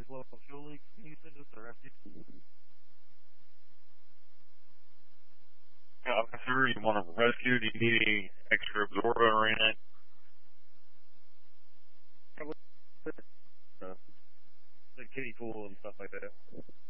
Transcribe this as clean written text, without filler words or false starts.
low fuel leak usage or rescue? Officer, you want to rescue? Do you need any extra absorbent or anything? Probably the kiddie pool and stuff like that.